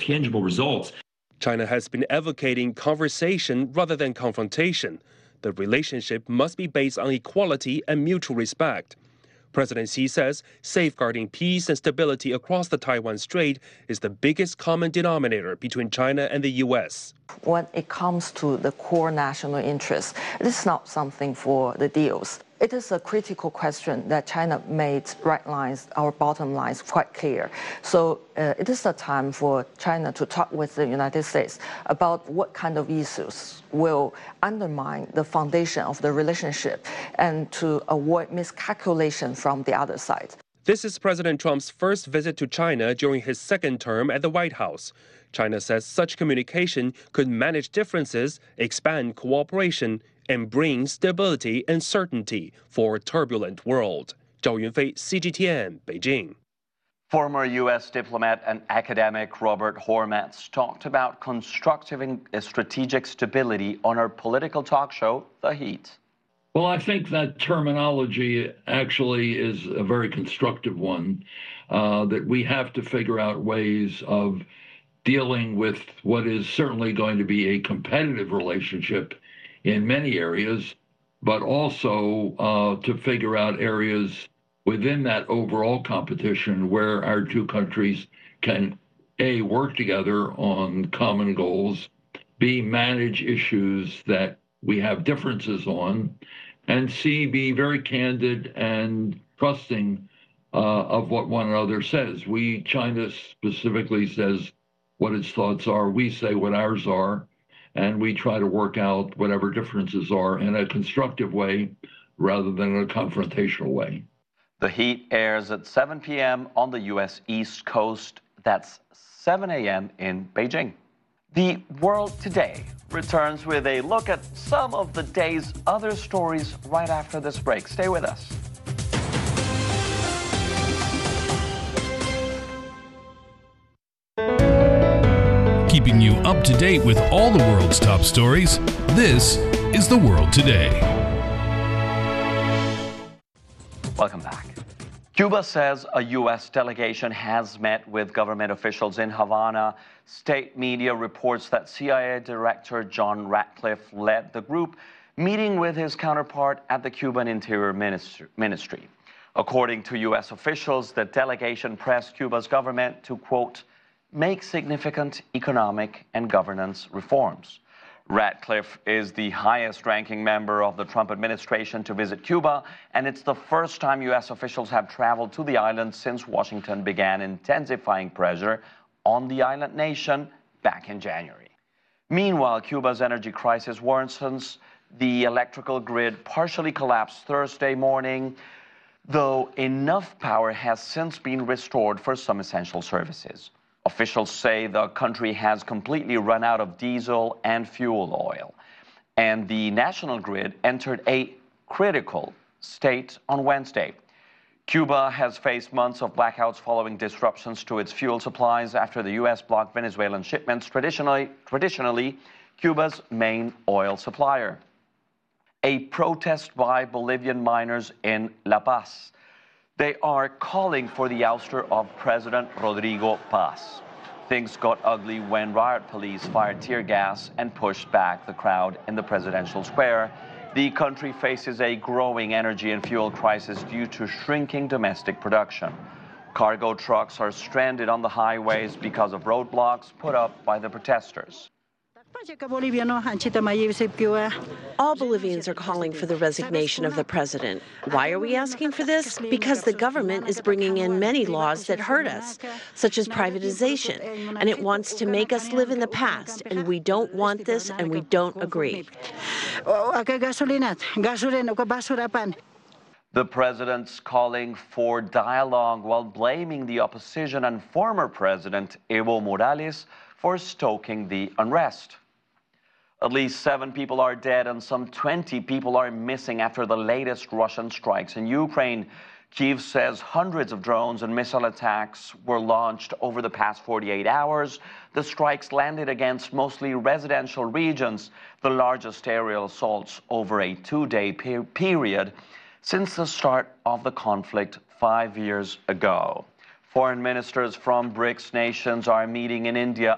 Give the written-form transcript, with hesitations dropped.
tangible results. China has been advocating conversation rather than confrontation. The relationship must be based on equality and mutual respect. President Xi says safeguarding peace and stability across the Taiwan Strait is the biggest common denominator between China and the U.S. When it comes to the core national interest, it is not something for the deals. It is a critical question that China made right lines, our bottom lines, quite clear. So it is a time for China to talk with the United States about what kind of issues will undermine the foundation of the relationship and to avoid miscalculation from the other side. This is President Trump's first visit to China during his second term at the White House. China says such communication could manage differences, expand cooperation, and bring stability and certainty for a turbulent world. Zhao Yunfei, CGTN, Beijing. Former U.S. diplomat and academic Robert Hormats talked about constructive and strategic stability on our political talk show, The Heat. Well, I think that terminology actually is a very constructive one, that we have to figure out ways of dealing with what is certainly going to be a competitive relationship in many areas, but also to figure out areas within that overall competition where our two countries can, A, work together on common goals, B, manage issues that we have differences on, and C, be very candid and trusting of what one another says. China specifically says what its thoughts are, we say what ours are, and we try to work out whatever differences are in a constructive way rather than in a confrontational way. The Heat airs at 7 p.m. on the U.S. East Coast. That's 7 a.m. in Beijing. The World Today returns with a look at some of the day's other stories right after this break. Stay with us. Keeping you up to date with all the world's top stories, this is The World Today. Welcome back. Cuba says a U.S. delegation has met with government officials in Havana. State media reports that CIA Director John Ratcliffe led the group, meeting with his counterpart at the Cuban Interior Ministry. According to U.S. officials, the delegation pressed Cuba's government to, quote, make significant economic and governance reforms. Ratcliffe is the highest-ranking member of the Trump administration to visit Cuba, and it's the first time U.S. officials have traveled to the island since Washington began intensifying pressure on the island nation back in January. Meanwhile, Cuba's energy crisis worsens. The electrical grid partially collapsed Thursday morning, though enough power has since been restored for some essential services. Officials say the country has completely run out of diesel and fuel oil, and the national grid entered a critical state on Wednesday. Cuba has faced months of blackouts following disruptions to its fuel supplies after the U.S. blocked Venezuelan shipments, traditionally Cuba's main oil supplier. A protest by Bolivian miners in La Paz. They are calling for the ouster of President Rodrigo Paz. Things got ugly when riot police fired tear gas and pushed back the crowd in the presidential square. The country faces a growing energy and fuel crisis due to shrinking domestic production. Cargo trucks are stranded on the highways because of roadblocks put up by the protesters. All Bolivians are calling for the resignation of the president. Why are we asking for this? Because the government is bringing in many laws that hurt us, such as privatization, and it wants to make us live in the past, and we don't want this, and we don't agree. The president's calling for dialogue while blaming the opposition and former president Evo Morales for stoking the unrest. At least 7 people are dead and some 20 people are missing after the latest Russian strikes in Ukraine. Kyiv says hundreds of drones and missile attacks were launched over the past 48 hours. The strikes landed against mostly residential regions, the largest aerial assaults over a 2-day period since the start of the conflict 5 years ago. Foreign ministers from BRICS nations are meeting in India